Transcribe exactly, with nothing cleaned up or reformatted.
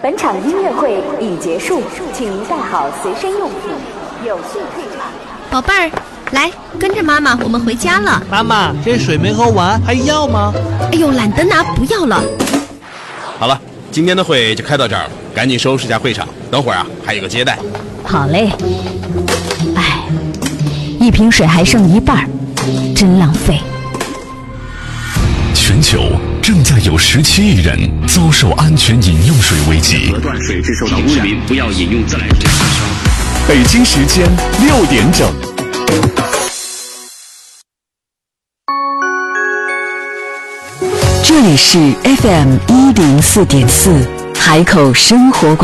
本场音乐会已结束，请您带好随身用品，有序退场。 宝贝儿，来，跟着妈妈，我们回家了。 妈妈，这水没喝完，还要吗？ 哎呦，懒得拿，不要了。 好了，今天的会就开到这儿了，赶紧收拾一下会场，等会儿啊还有个接待。 好嘞。哎，一瓶水还剩一半，真浪费。 全球正在有十七亿人遭受安全饮用水危机。 断水致受到污染，市民不要饮用自来水。 北京时间六点整。 这里是 F M 一零四点四海口生活广